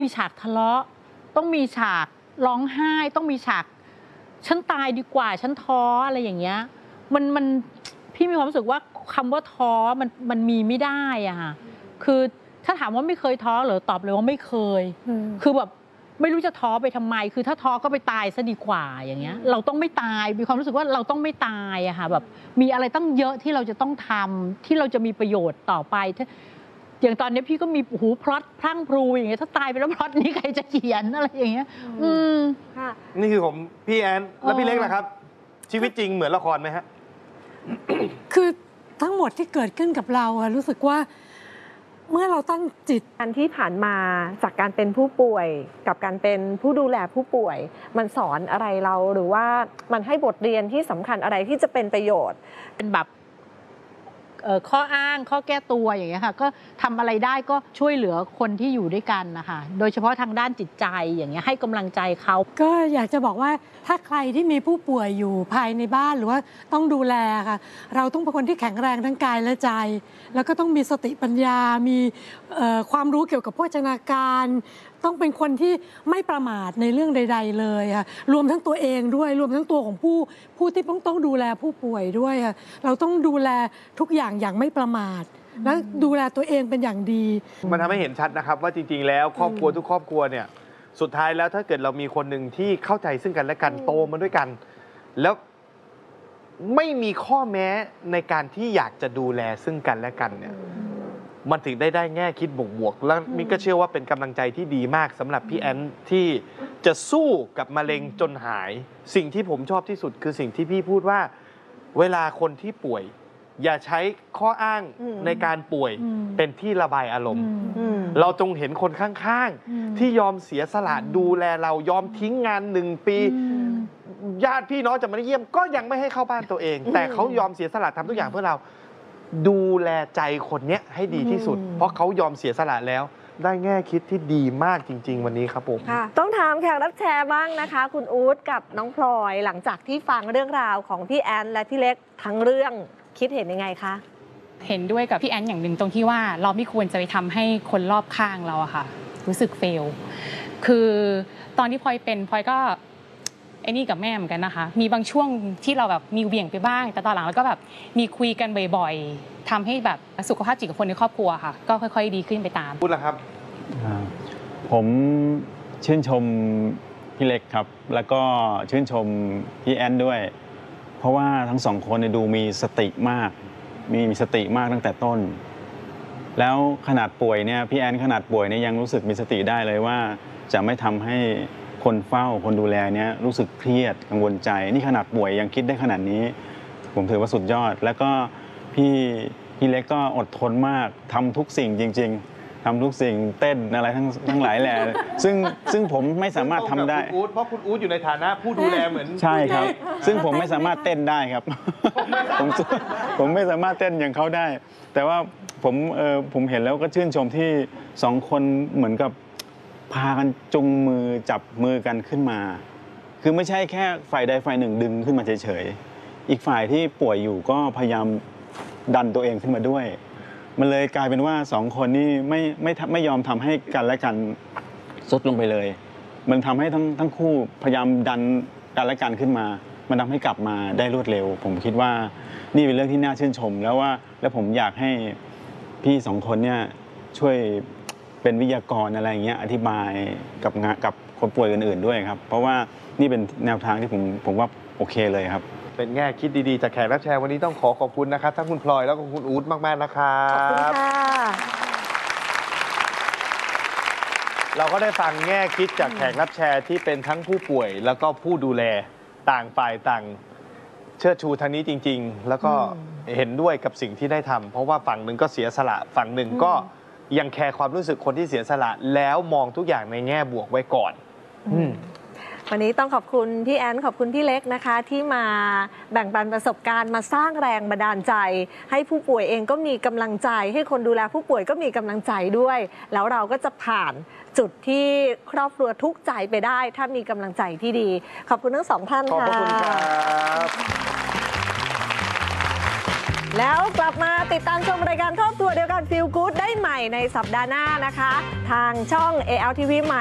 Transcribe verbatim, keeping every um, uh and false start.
มีฉากทะเลาะต้องมีฉากร้องไห้ต้องมีฉากฉันตายดีกว่าฉันท้ออะไรอย่างเงี้ยมันมันพี่มีความรู้สึกว่าคำว่าท้อมันมันมีไม่ได้อะค่ะคือถ้าถามว่าไม่เคยท้อเหรอตอบเลยว่าไม่เคยคือแบบไม่รู้จะท้อไปทำไมคือถ้าท้อก็ไปตายซะดีกว่าอย่างเงี้ยเราต้องไม่ตายมีความรู้สึกว่าเราต้องไม่ตายอะค่ะแบบมีอะไรตั้งเยอะที่เราจะต้องทำที่เราจะมีประโยชน์ต่อไปอย่างตอนนี้พี่ก็มีหูพล็อตพลั่งพลูอย่างเงี้ยถ้าตายไปแล้วพล็อตนี้ใครจะเขียนอะไรอย่างเงี้ยอืมค่ะนี่คือผมพี่แอนแล้วพี่เล็กล่ะครับชีวิตจริงเหมือนละครไหมฮะคือทั้งหมดที่เกิดขึ้นกับเราอะรู้สึกว่าเมื่อเราตั้งจิตการที่ผ่านมาจากการเป็นผู้ป่วยกับการเป็นผู้ดูแลผู้ป่วยมันสอนอะไรเราหรือว่ามันให้บทเรียนที่สำคัญอะไรที่จะเป็นประโยชน์เป็นแบบข้ออ้างข้อแก้ตัวอย่างเงี้ยค่ะก็ทำอะไรได้ก็ช่วยเหลือคนที่อยู่ด้วยกันนะคะโดยเฉพาะทางด้านจิตใจอย่างเงี้ยให้กำลังใจเขาก็อยากจะบอกว่าถ้าใครที่มีผู้ป่วยอยู่ภายในบ้านหรือว่าต้องดูแลค่ะเราต้องเป็นคนที่แข็งแรงทั้งกายและใจแล้วก็ต้องมีสติปัญญามีความรู้เกี่ยวกับโภชนาการต้องเป็นคนที่ไม่ประมาทในเรื่องใดๆเลยค่ะรวมทั้งตัวเองด้วยรวมทั้งตัวของผู้ผู้ที่ต้องต้องดูแลผู้ป่วยด้วยค่ะเราต้องดูแลทุกอย่างอย่างไม่ประมาทและดูแลตัวเองเป็นอย่างดีมันทำให้เห็นชัดนะครับว่าจริงๆแล้วครอบครัวทุกครอบครัวเนี่ยสุดท้ายแล้วถ้าเกิดเรามีคนหนึ่งที่เข้าใจซึ่งกันและกันโตมาด้วยกันแล้วไม่มีข้อแม้ในการที่อยากจะดูแลซึ่งกันและกันเนี่ยมันถึงได้ได้แง่คิดบวกๆแล้วมินก็เชื่อว่าเป็นกำลังใจที่ดีมากสำหรับพี่แอนที่จะสู้กับมะเร็งจนหายสิ่งที่ผมชอบที่สุดคือสิ่งที่พี่พูดว่าเวลาคนที่ป่วยอย่าใช้ข้ออ้างในการป่วยเป็นที่ระบายอารมณ์เราจงเห็นคนข้างๆที่ยอมเสียสละดูแลเรายอมทิ้งงานหนึ่งปีญาติพี่น้องจะมาเยี่ยมก็ยังไม่ให้เข้าบ้านตัวเองแต่เขายอมเสียสละทำทุกอย่างเพื่อเราดูแลใจคนเนี้ยให้ดีที่สุดเพราะเขายอมเสียสละแล้วได้แง่คิดที่ดีมากจริงๆวันนี้ครับผมต้องถามแขกรับแชร์บ้างนะคะคุณอู๊ดกับน้องพลอยหลังจากที่ฟังเรื่องราวของพี่แอนและพี่เล็กทั้งเรื่องคิดเห็นยังไงคะเห็นด้วยกับพี่แอนอย่างหนึ่งตรงที่ว่าเราไม่ควรจะไปทำให้คนรอบข้างเราอะค่ะรู้สึกเฟลคือตอนที่พลอยเป็นพลอยก็ไอ้นี่กับแม่เหมือนกันนะคะมีบางช่วงที่เราแบบมีเบี่ยงไปบ้างแต่ตอนหลังเราก็แบบมีคุยกันบ่อยๆทำให้แบบสุขภาพจิตของคนในครอบครัวค่ะก็ค่อยๆดีขึ้นไปตามพูดแล้วครับผมชื่นชมพี่เล็กครับแล้วก็ชื่นชมพี่แอนด้วยเพราะว่าทั้งสองคนดูมีสติมากมีมีสติมากตั้งแต่ต้นแล้วขนาดป่วยเนี่ยพี่แอนขนาดป่วยเนี่ยยังรู้สึกมีสติได้เลยว่าจะไม่ทำให้คนเฝ้าคนดูแลเนี่ยรู้สึกเครียดกังวลใจนี่ขนาดป่วยยังคิดได้ขนาดนี้ผมถือว่าสุดยอดแล้วก็พี่พี่เล็กก็อดทนมากทำทุกสิ่งจริงๆทำทุกสิ่งเต้นอะไรทั้งทั้งหลายแหล่ซึ่งซึ่งผมไม่สามารถทำได้เพราะคุณอู๊ดอยู่ในฐานะผู้ดูแลเหมือนใช่ครับซึ่งผมไม่สามารถเต้นได้ครับผมผมไม่สามารถเต้นอย่างเขาได้แต่ว่าผมเออผมเห็นแล้วก็ชื่นชมที่สองคนเหมือนกับพากันจุงมือจับมือกันขึ้นมาคือไม่ใช่แค่ฝ่ายใดฝ่ายหนึ่งดึงขึ้นมาเฉยๆอีกฝ่ายที่ป่วยอยู่ก็พยายามดันตัวเองขึ้นมาด้วยมันเลยกลายเป็นว่าสองคนนี้ไม่ไม่ไม่ยอมทำให้กันและกันทรุดลงไปเลยมันทำให้ทั้งทั้งคู่พยายามดันกันและกันขึ้นมามันทำให้กลับมาได้รวดเร็วผมคิดว่านี่เป็นเรื่องที่น่าชื่นชมแล้วว่าแล้วผมอยากให้พี่สองคนเนี่ยช่วยเป็นวิทยากรอะไรอย่างเงี้ยอธิบายกับงานกับคนป่วยอื่นๆด้วยครับเพราะว่านี่เป็นแนวทางที่ผมผมว่าโอเคเลยครับเป็นแง่คิดดีๆจากแขกรับเชิญวันนี้ต้องขอขอบคุณนะครับทั้งคุณพลอยแล้วก็คุณอู๊ดมากๆนะครับขอบคุณค่ะเราก็ได้ฟังแง่คิดจากแขกรับเชิญที่เป็นทั้งผู้ป่วยแล้วก็ผู้ดูแลต่างฝ่ายต่างเชิดชูทางนี้จริงๆแล้วก็เห็นด้วยกับสิ่งที่ได้ทำเพราะว่าฝั่งหนึ่งก็เสียสละฝั่งหนึ่งก็ยังแคร์ความรู้สึกคนที่เสียสละแล้วมองทุกอย่างในแง่บวกไว้ก่อนวันนี้ต้องขอบคุณพี่แอนขอบคุณพี่เล็กนะคะที่มาแบ่งปันประสบการณ์มาสร้างแรงบันดาลใจให้ผู้ป่วยเองก็มีกำลังใจให้คนดูแลผู้ป่วยก็มีกำลังใจด้วยแล้วเราก็จะผ่านจุดที่ครอบครัวทุกข์ใจไปได้ถ้ามีกำลังใจที่ดีขอบคุณทั้งสองท่านค่ะขอบคุณครับแล้วกลับมาติดตามชมรายการครอบครัวเดียวกัน Feel Good ได้ใหม่ในสัปดาห์หน้านะคะ ทางช่อง เอ แอล ที วี ใหม่